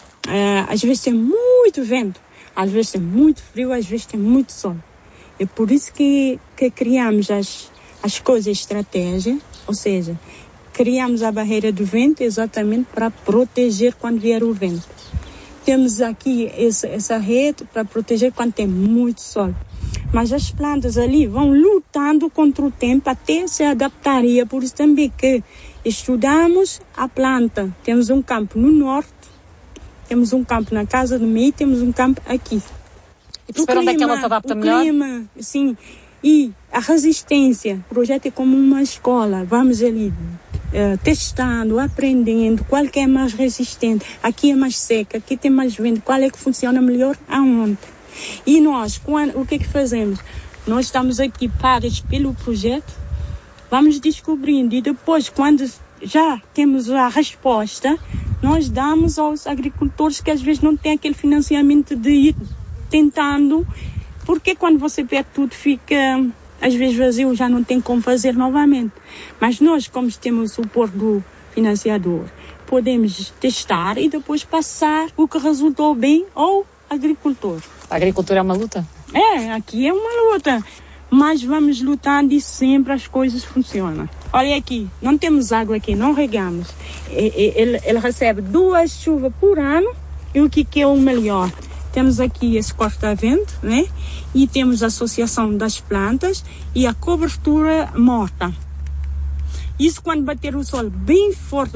às vezes tem muito vento, às vezes tem muito frio, às vezes tem muito sol. É por isso que criamos as coisas, estratégia, ou seja, criamos a barreira do vento exatamente para proteger quando vier o vento. Temos aqui essa rede para proteger quando tem muito sol. Mas as plantas ali vão lutando contra o tempo até se adaptarem. Por isso também que estudamos a planta. Temos um campo no norte, temos um campo na Casa do Meio, temos um campo aqui. E perceber onde é que ela se adapta melhor? O clima, sim. E a resistência. O projeto é como uma escola. Vamos ali testando, aprendendo qual que é mais resistente. Aqui é mais seca, aqui tem mais vento. Qual é que funciona melhor aonde? E nós, o que é que fazemos? Nós estamos equipados pelo projeto, vamos descobrindo. E depois, quando já temos a resposta, nós damos aos agricultores que às vezes não têm aquele financiamento de ir tentando, porque quando você perde tudo fica às vezes vazio, já não tem como fazer novamente. Mas nós, como temos o suporte do financiador, podemos testar e depois passar o que resultou bem ao agricultor. A agricultura é uma luta? Aqui é uma luta, mas vamos lutando e sempre as coisas funcionam. Olha aqui, não temos água aqui, não regamos. Ele recebe 2 chuvas por ano, e o que é o melhor? Temos aqui esse corta-vento, né? E temos a associação das plantas e a cobertura morta. Isso, quando bater o sol bem forte,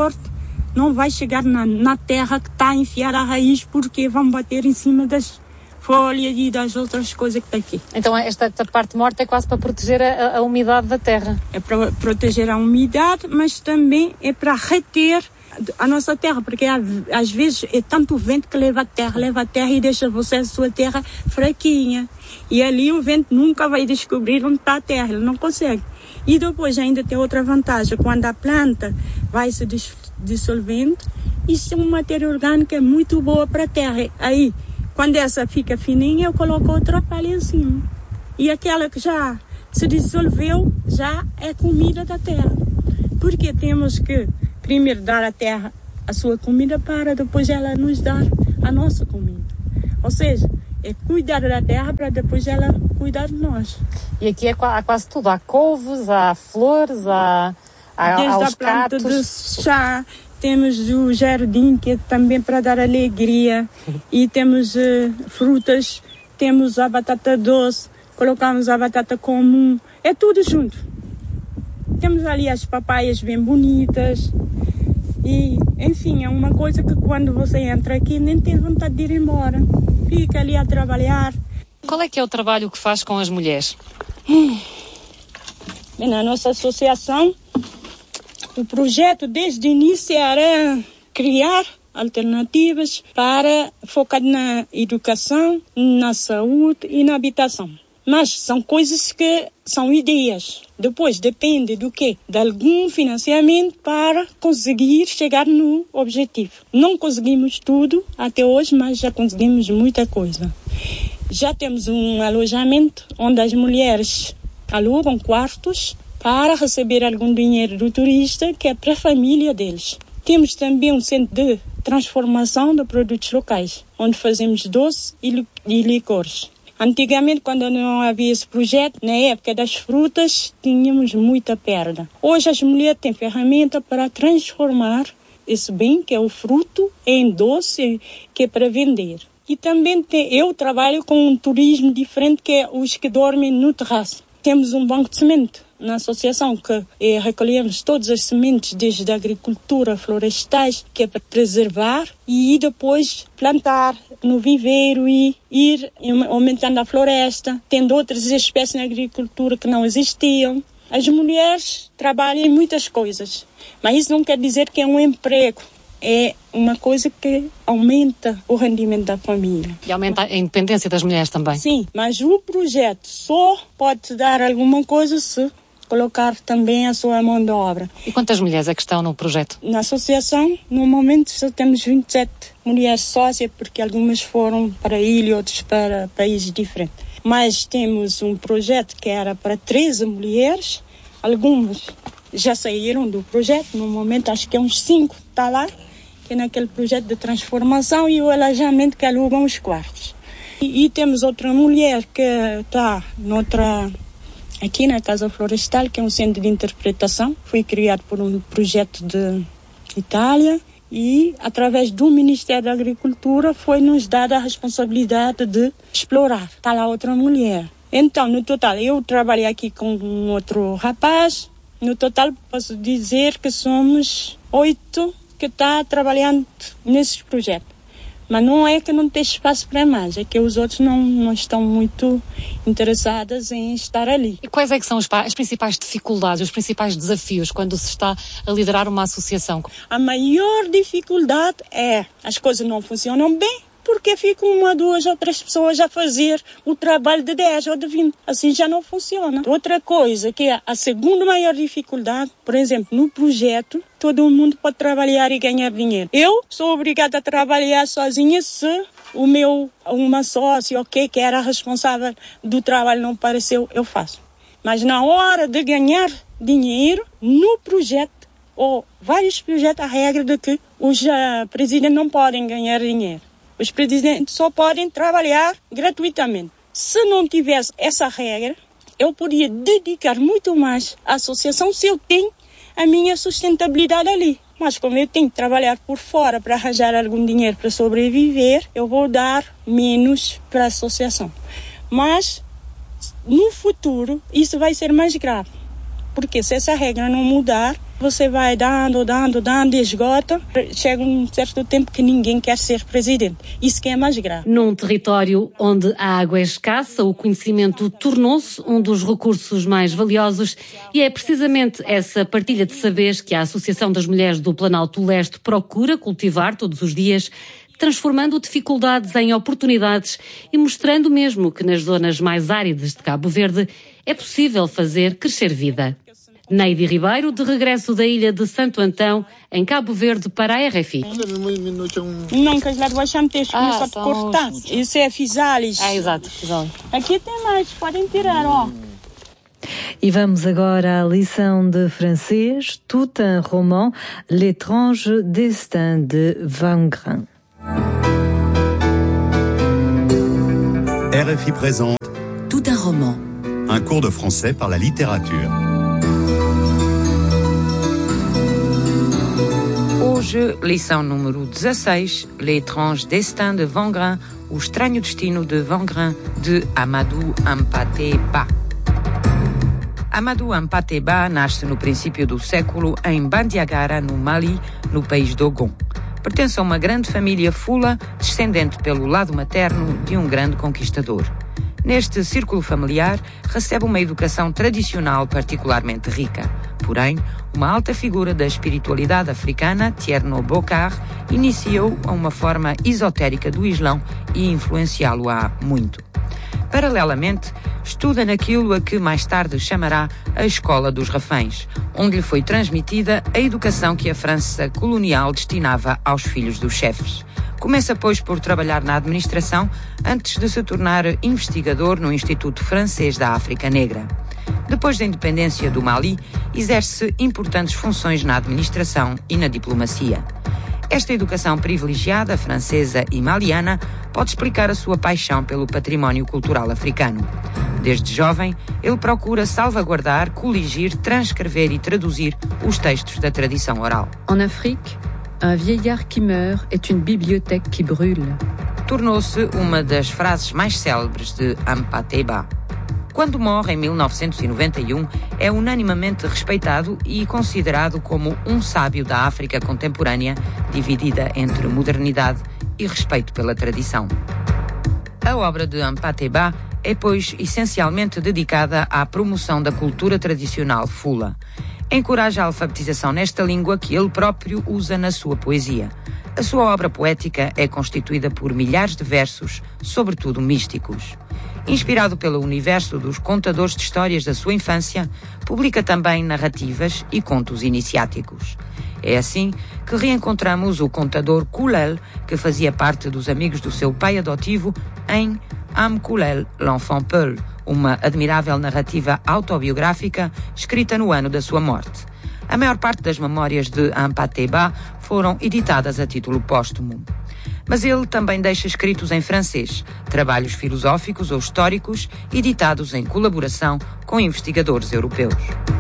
não vai chegar na terra que está a enfiar a raiz, porque vão bater em cima das folhas e das outras coisas que está aqui. Então esta parte morta é quase para proteger a umidade da terra? É para proteger a umidade, mas também é para reter a nossa terra, porque às vezes é tanto vento que leva a terra e deixa a sua terra fraquinha. E ali o vento nunca vai descobrir onde está a terra, ele não consegue. E depois ainda tem outra vantagem, quando a planta vai se dissolvendo, isso é uma matéria orgânica muito boa para a terra. Aí Quando essa fica fininha, eu coloco outra palha em cima. E aquela que já se dissolveu, já é comida da terra. Porque temos que primeiro dar à terra a sua comida para depois ela nos dar a nossa comida. Ou seja, é cuidar da terra para depois ela cuidar de nós. E aqui há quase tudo. Há couves, há flores, há os planta catos. de chá, temos o jardim, que é também para dar alegria. E temos frutas, temos a batata doce, colocamos a batata comum. É tudo junto. Temos ali as papaias bem bonitas. E, enfim, é uma coisa que quando você entra aqui nem tem vontade de ir embora. Fica ali a trabalhar. Qual é que é o trabalho que faz com as mulheres? Na nossa associação, o projeto desde o início era criar alternativas para focar na educação, na saúde e na habitação. Mas são coisas que são ideias. Depois depende do quê? De algum financiamento para conseguir chegar no objetivo. Não conseguimos tudo até hoje, mas já conseguimos muita coisa. Já temos um alojamento onde as mulheres alugam quartos para receber algum dinheiro do turista, que é para a família deles. Temos também um centro de transformação de produtos locais, onde fazemos doce e licores. Antigamente, quando não havia esse projeto, na época das frutas, tínhamos muita perda. Hoje as mulheres têm ferramenta para transformar esse bem, que é o fruto, em doce, que é para vender. E também eu trabalho com um turismo diferente, que é os que dormem no terraço. Temos um banco de semente na associação que recolhemos todas as sementes desde a agricultura, florestais, que é para preservar e depois plantar no viveiro e ir aumentando a floresta, tendo outras espécies na agricultura que não existiam. As mulheres trabalham em muitas coisas, mas isso não quer dizer que é um emprego. É uma coisa que aumenta o rendimento da família. E aumenta a independência das mulheres também. Sim, mas o projeto só pode dar alguma coisa se colocar também a sua mão de obra. E quantas mulheres é que estão no projeto? Na associação, no momento, só temos 27 mulheres sócias, porque algumas foram para a ilha e outras para países diferentes. Mas temos um projeto que era para 13 mulheres, algumas já saíram do projeto, no momento acho que é uns 5 está lá, que é naquele projeto de transformação e o alojamento que alugam os quartos. E temos outra mulher que está aqui na Casa Florestal, que é um centro de interpretação. Foi criado por um projeto de Itália e, através do Ministério da Agricultura, foi-nos dada a responsabilidade de explorar. Está lá outra mulher. Então, no total, eu trabalhei aqui com um outro rapaz. No total, posso dizer que somos 8 que está trabalhando nesses projetos. Mas não é que não tem espaço para mais, é que os outros não estão muito interessados em estar ali. E quais é que são as principais dificuldades, os principais desafios quando se está a liderar uma associação? A maior dificuldade é as coisas não funcionam bem, porque ficam 1, 2 ou 3 pessoas a fazer o trabalho de 10 ou de 20. Assim já não funciona. Outra coisa, que é a segunda maior dificuldade, por exemplo, no projeto, todo mundo pode trabalhar e ganhar dinheiro. Eu sou obrigada a trabalhar sozinha se uma sócia, que era responsável do trabalho, não apareceu, eu faço. Mas na hora de ganhar dinheiro, no projeto, ou vários projetos, a regra de que os presidentes não podem ganhar dinheiro. Os presidentes só podem trabalhar gratuitamente. Se não tivesse essa regra, eu podia dedicar muito mais à associação se eu tenho a minha sustentabilidade ali. Mas como eu tenho que trabalhar por fora para arranjar algum dinheiro para sobreviver, eu vou dar menos para a associação. Mas no futuro isso vai ser mais grave. Porque se essa regra não mudar, você vai dando e esgota. Chega um certo tempo que ninguém quer ser presidente. Isso que é mais grave. Num território onde a água é escassa, o conhecimento tornou-se um dos recursos mais valiosos e é precisamente essa partilha de saberes que a Associação das Mulheres do Planalto Leste procura cultivar todos os dias, transformando dificuldades em oportunidades e mostrando mesmo que nas zonas mais áridas de Cabo Verde é possível fazer crescer vida. Neide Ribeiro, de regresso da ilha de Santo Antão, em Cabo Verde, para a RFI. Não, que as larvas chamteiras começam a te cortar. Isso é fisales. Exato, fisales. Aqui tem mais, podem tirar, ó. E vamos agora à lição de francês, Tout un roman, L'étrange destin de Vangrin. RFI présente Tout un roman. Un cours de français par la littérature. Hoje, lição número 16, L'étrange destin de Vangrin, O estranho destino de Vangrin, de Amadou Hampâté Bâ. Amadou Hampâté Bâ nasce no princípio do século em Bandiagara, no Mali, no país Dogon. Pertence a uma grande família fula, descendente pelo lado materno de um grande conquistador. Neste círculo familiar, recebe uma educação tradicional particularmente rica. Porém, uma alta figura da espiritualidade africana, Tierno Bokar, iniciou a uma forma esotérica do Islão e influenciá-lo-á muito. Paralelamente, estuda naquilo a que mais tarde chamará a Escola dos Reféns, onde lhe foi transmitida a educação que a França colonial destinava aos filhos dos chefes. Começa, pois, por trabalhar na administração antes de se tornar investigador no Instituto Francês da África Negra. Depois da independência do Mali, exerce importantes funções na administração e na diplomacia. Esta educação privilegiada, francesa e maliana, pode explicar a sua paixão pelo património cultural africano. Desde jovem, ele procura salvaguardar, coligir, transcrever e traduzir os textos da tradição oral. En Afrique, un vieillard qui meurt est une bibliothèque qui brûle. Tornou-se uma das frases mais célebres de Hampâté Bâ. Quando morre em 1991, é unanimamente respeitado e considerado como um sábio da África contemporânea, dividida entre modernidade e respeito pela tradição. A obra de Hampâté Bâ é, pois, essencialmente dedicada à promoção da cultura tradicional fula. Encoraja a alfabetização nesta língua que ele próprio usa na sua poesia. A sua obra poética é constituída por milhares de versos, sobretudo místicos. Inspirado pelo universo dos contadores de histórias da sua infância, publica também narrativas e contos iniciáticos. É assim que reencontramos o contador Koulel, que fazia parte dos amigos do seu pai adotivo, em Am Koulel, l'enfant Peul, uma admirável narrativa autobiográfica escrita no ano da sua morte. A maior parte das memórias de Hampâté Bâ foram editadas a título póstumo. Mas ele também deixa escritos em francês, trabalhos filosóficos ou históricos, editados em colaboração com investigadores europeus.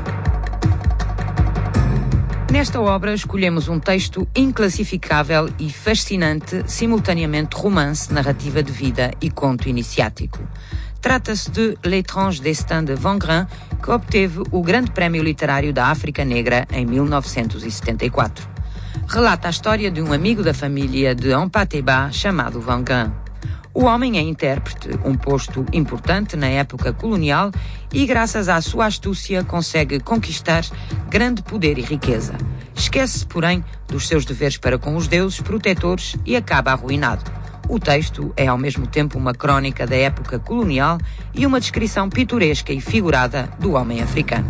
Nesta obra escolhemos um texto inclassificável e fascinante, simultaneamente romance, narrativa de vida e conto iniciático. Trata-se de L'étrange destin de Vangrin, que obteve o Grande Prémio Literário da África Negra em 1974. Relata a história de um amigo da família de Hampâté Bâ chamado Vangrin. O homem é intérprete, um posto importante na época colonial e, graças à sua astúcia, consegue conquistar grande poder e riqueza. Esquece-se, porém, dos seus deveres para com os deuses protetores e acaba arruinado. O texto é, ao mesmo tempo, uma crónica da época colonial e uma descrição pitoresca e figurada do homem africano.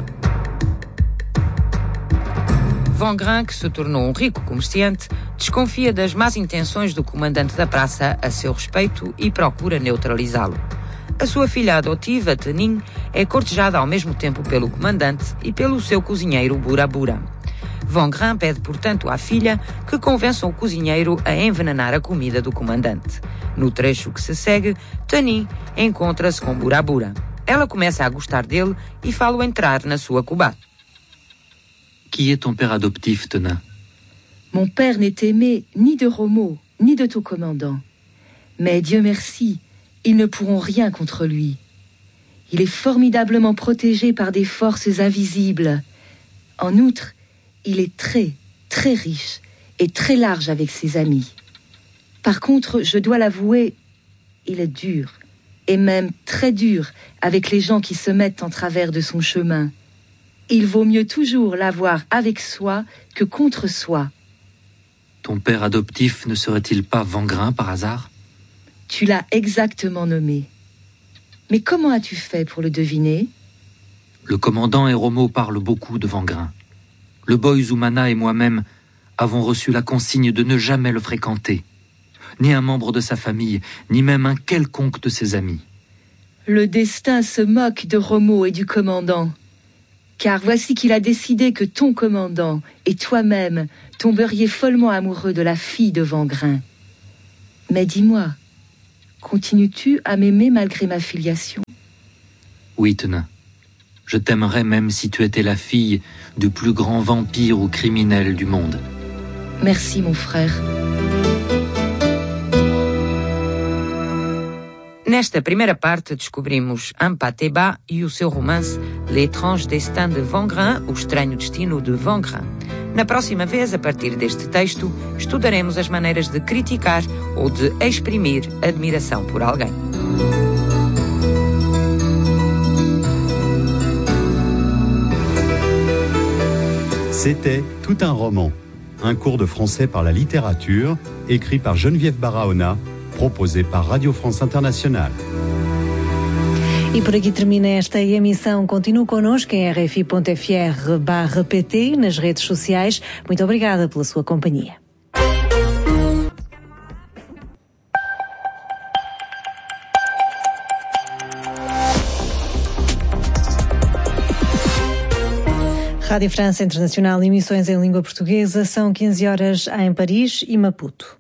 Vangrin, que se tornou um rico comerciante, desconfia das más intenções do comandante da praça a seu respeito e procura neutralizá-lo. A sua filha adotiva, Tenin, é cortejada ao mesmo tempo pelo comandante e pelo seu cozinheiro Burabura. Vangrin pede, portanto, à filha que convença o cozinheiro a envenenar a comida do comandante. No trecho que se segue, Tenin encontra-se com Burabura. Ela começa a gostar dele e fala-o entrar na sua coubate. Qui est ton père adoptif, Tenin? Mon père n'est aimé ni de Romo, ni de ton commandant. Mais Dieu merci, ils ne pourront rien contre lui. Il est formidablement protégé par des forces invisibles. En outre, il est très, très riche et très large avec ses amis. Par contre, je dois l'avouer, il est dur, et même très dur avec les gens qui se mettent en travers de son chemin. Il vaut mieux toujours l'avoir avec soi que contre soi. Ton père adoptif ne serait-il pas Vangrin par hasard? Tu l'as exactement nommé. Mais comment as-tu fait pour le deviner? Le commandant Eromo parle beaucoup de Vangrain. Le boy Zoumana et moi-même avons reçu la consigne de ne jamais le fréquenter. Ni un membre de sa famille, ni même un quelconque de ses amis. Le destin se moque de Romo et du commandant. Car voici qu'il a décidé que ton commandant et toi-même tomberiez follement amoureux de la fille de Vangrain. Mais dis-moi, continues-tu à m'aimer malgré ma filiation? Oui, Tenin. Je t'aimerais même si tu étais la fille du plus grand vampire ou criminel du monde. Merci, mon frère. Nesta primeira parte descobrimos Ampateba e o seu romance L'étrange destin de Vangrain, o estranho destino de Vangrain. Na próxima vez, a partir deste texto, estudaremos as maneiras de criticar ou de exprimir admiração por alguém. C'était Tout un roman, un cours de français par la littérature, écrit par Geneviève Barahona, proposé par Radio France Internationale. E por aqui termina esta emissão. Continue connosco em rfi.fr/pt e nas redes sociais. Muito obrigada pela sua companhia. Rádio França Internacional, emissões em língua portuguesa, são 15 horas em Paris e Maputo.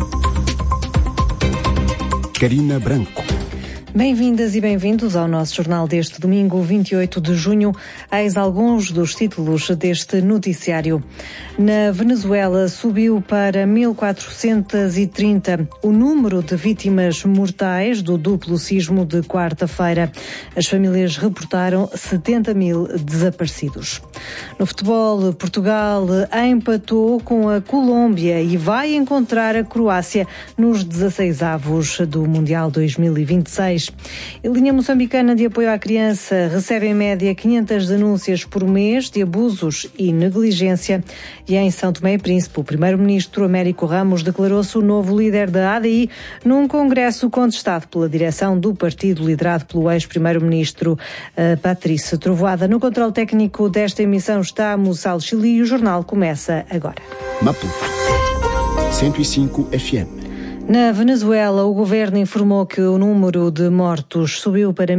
Karina Branco. Bem-vindas e bem-vindos ao nosso jornal deste domingo, 28 de junho. Eis alguns dos títulos deste noticiário. Na Venezuela subiu para 1430 o número de vítimas mortais do duplo sismo de quarta-feira. As famílias reportaram 70 mil desaparecidos. No futebol, Portugal empatou com a Colômbia e vai encontrar a Croácia nos 16avos do Mundial 2026. A linha moçambicana de apoio à criança recebe em média 500 denúncias por mês de abusos e negligência. E em São Tomé e Príncipe, o primeiro-ministro Américo Ramos declarou-se o novo líder da ADI num congresso contestado pela direção do partido liderado pelo ex-primeiro-ministro Patrício Trovoada. No controle técnico desta emissão está Moçal Chili e o jornal começa agora. Maputo 105 FM. Na Venezuela, o governo informou que o número de mortos subiu para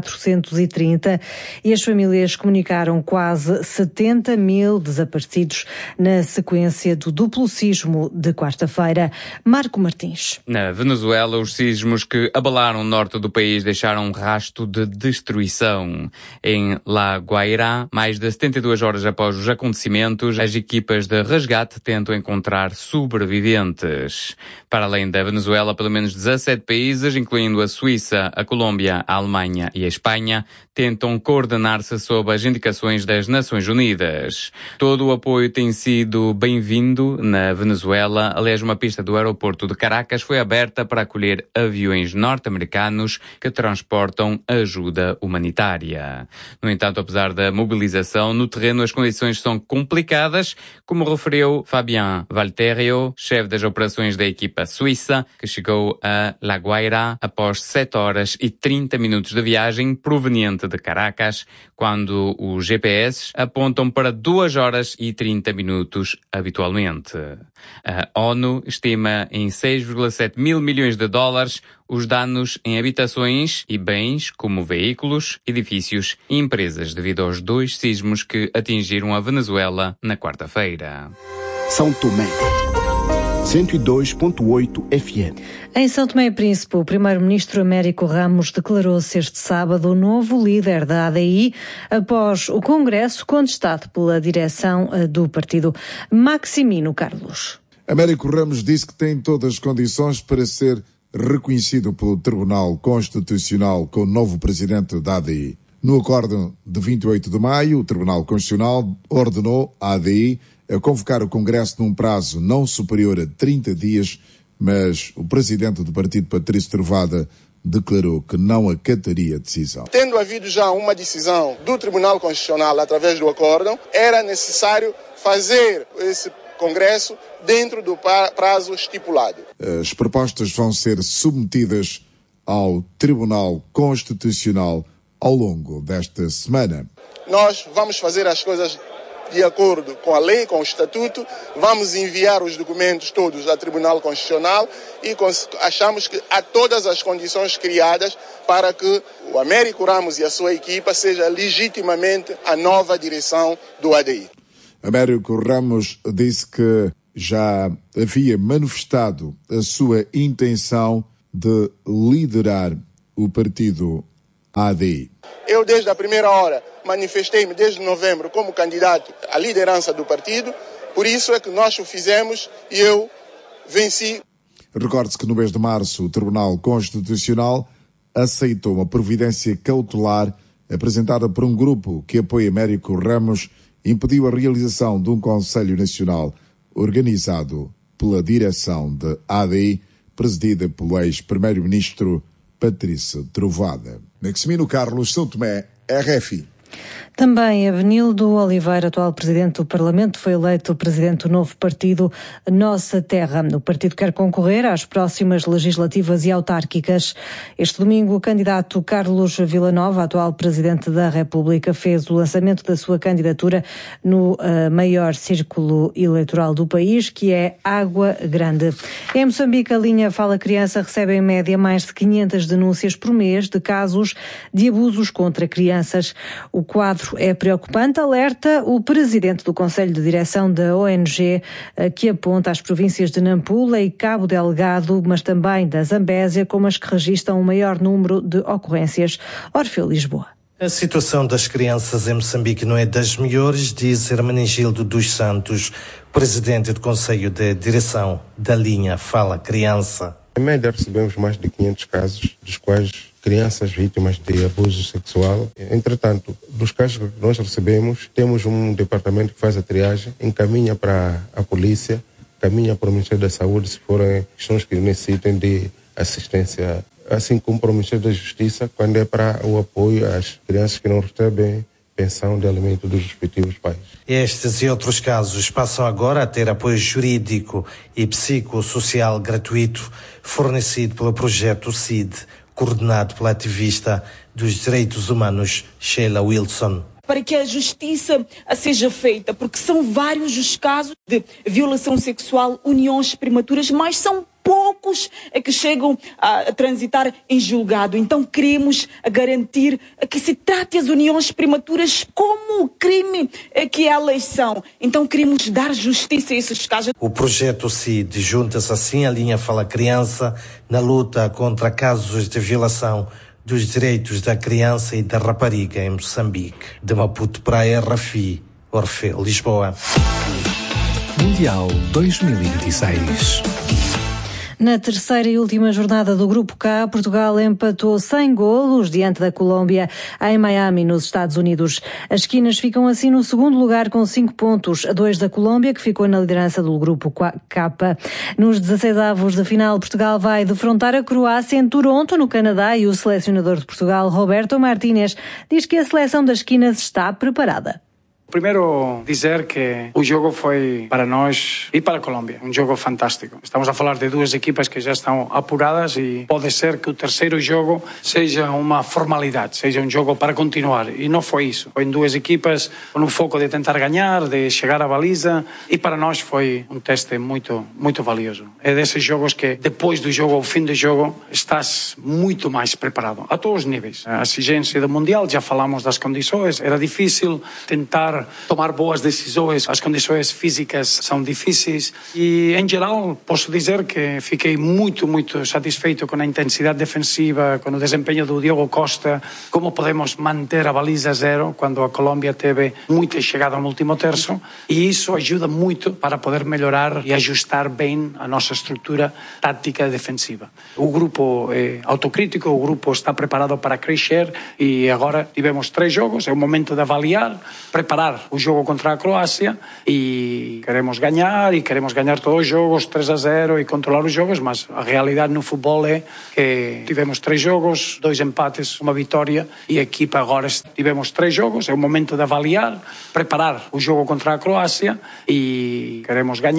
1430 e as famílias comunicaram quase 70 mil desaparecidos na sequência do duplo sismo de quarta-feira. Marco Martins. Na Venezuela, os sismos que abalaram o norte do país deixaram um rasto de destruição. Em La Guaira, mais de 72 horas após os acontecimentos, as equipas de resgate tentam encontrar sobreviventes. Para além da Venezuela, pelo menos 17 países, incluindo a Suíça, a Colômbia, a Alemanha e a Espanha, tentam coordenar-se sob as indicações das Nações Unidas. Todo o apoio tem sido bem-vindo na Venezuela. Aliás, uma pista do aeroporto de Caracas foi aberta para acolher aviões norte-americanos que transportam ajuda humanitária. No entanto, apesar da mobilização, no terreno as condições são complicadas, como referiu Fabián Valterio, chefe das operações da equipa suíça, que chegou a La Guaira após 7 horas e 30 minutos de viagem proveniente de Caracas, quando os GPS apontam para 2 horas e 30 minutos habitualmente. A ONU estima em 6,7 mil milhões de dólares os danos em habitações e bens como veículos, edifícios e empresas devido aos 2 sismos que atingiram a Venezuela na quarta-feira. São Tomé 102.8 FM. Em São Tomé e Príncipe, o primeiro-ministro Américo Ramos declarou-se este sábado o novo líder da ADI após o congresso contestado pela direção do partido. Maximino Carlos. Américo Ramos disse que tem todas as condições para ser reconhecido pelo Tribunal Constitucional como novo presidente da ADI. No acordo de 28 de maio, o Tribunal Constitucional ordenou à ADI a convocar o Congresso num prazo não superior a 30 dias, mas o presidente do partido, Patrício Trovoada, declarou que não acataria a decisão. Tendo havido já uma decisão do Tribunal Constitucional através do acórdão, era necessário fazer esse Congresso dentro do prazo estipulado. As propostas vão ser submetidas ao Tribunal Constitucional ao longo desta semana. nós vamos fazer as coisas de acordo com a lei, com o estatuto, vamos enviar os documentos todos ao Tribunal Constitucional e achamos que há todas as condições criadas para que o Américo Ramos e a sua equipa seja legitimamente a nova direção do ADI. Américo Ramos disse que já havia manifestado a sua intenção de liderar o partido ADI. Eu, desde a primeira hora, manifestei-me desde novembro como candidato à liderança do partido, por isso é que nós o fizemos e eu venci. Recorde-se que no mês de março o Tribunal Constitucional aceitou uma providência cautelar apresentada por um grupo que apoia Américo Ramos e impediu a realização de um Conselho Nacional organizado pela direção da ADI, presidida pelo ex-primeiro-ministro Patrício Trovoada. Maximino Carlos, São Tomé, RFI. Também Avenildo Oliveira, atual presidente do Parlamento, foi eleito presidente do novo partido Nossa Terra. O partido quer concorrer às próximas legislativas e autárquicas. Este domingo, o candidato Carlos Villanova, atual presidente da República, fez o lançamento da sua candidatura no maior círculo eleitoral do país, que é Água Grande. Em Moçambique, a linha Fala Criança recebe em média mais de 500 denúncias por mês de casos de abusos contra crianças. O quadro é preocupante, alerta o presidente do Conselho de Direção da ONG, que aponta as províncias de Nampula e Cabo Delgado, mas também da Zambésia, como as que registram o maior número de ocorrências. Orfeu Lisboa. A situação das crianças em Moçambique não é das melhores, diz Hermenegildo dos Santos, presidente do Conselho de Direção da linha Fala Criança. Em média recebemos mais de 500 casos, dos quais crianças vítimas de abuso sexual. Entretanto, dos casos que nós recebemos, temos um departamento que faz a triagem, encaminha para a polícia, encaminha para o Ministério da Saúde, se forem questões que necessitem de assistência, assim como para o Ministério da Justiça, quando é para o apoio às crianças que não recebem pensão de alimento dos respectivos pais. Estes e outros casos passam agora a ter apoio jurídico e psicossocial gratuito fornecido pelo projeto CID, coordenado pela ativista dos direitos humanos Sheila Wilson. Para que a justiça seja feita, porque são vários os casos de violação sexual, uniões prematuras, mas são poucos que chegam a transitar em julgado. Então queremos garantir que se trate as uniões prematuras como o crime que elas são. Então queremos dar justiça a esses casos. O projeto CID junta-se assim à linha Fala Criança na luta contra casos de violação dos direitos da criança e da rapariga em Moçambique. De Maputo para a RFI, Orfeu Lisboa. Mundial 2026. Na terceira e última jornada do Grupo K, Portugal empatou sem golos diante da Colômbia em Miami, nos Estados Unidos. As esquinas ficam assim no segundo lugar com 5 pontos, a 2 da Colômbia, que ficou na liderança do Grupo K. Nos 16avos de final, Portugal vai defrontar a Croácia em Toronto, no Canadá, e o selecionador de Portugal, Roberto Martínez, diz que a seleção das esquinas está preparada. Primeiro dizer que o jogo foi para nós e para a Colômbia um jogo fantástico. Estamos a falar de duas equipas que já estão apuradas e pode ser que o terceiro jogo seja uma formalidade, seja um jogo para continuar. E não foi isso. Foi duas equipas com o foco de tentar ganhar, de chegar à baliza, e para nós foi um teste muito, muito valioso. É desses jogos que depois do jogo, ao fim do jogo, estás muito mais preparado, a todos os níveis. A exigência do Mundial, já falamos das condições, era difícil tentar tomar boas decisões, as condições físicas são difíceis e, em geral, posso dizer que fiquei muito, muito satisfeito com a intensidade defensiva, com o desempenho do Diogo Costa, como podemos manter a baliza zero quando a Colômbia teve muita chegada no último terço, e isso ajuda muito para poder melhorar e ajustar bem a nossa estrutura tática defensiva. O grupo é autocrítico, o grupo está preparado para crescer e agora tivemos 3 jogos, é o momento de avaliar, preparar o jogo contra a Croácia e queremos ganhar todos os jogos 3-0 e controlar os jogos, mas a realidade no futebol é que tivemos 3 jogos, 2 empates, uma vitória e a equipa agora tivemos 3 jogos, é o momento de avaliar, preparar o jogo contra a Croácia e queremos ganhar